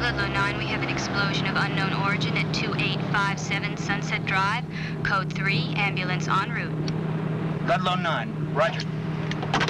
Ludlow 9, we have an explosion of unknown origin at 2857 Sunset Drive. Code 3, ambulance en route. Ludlow 9, roger.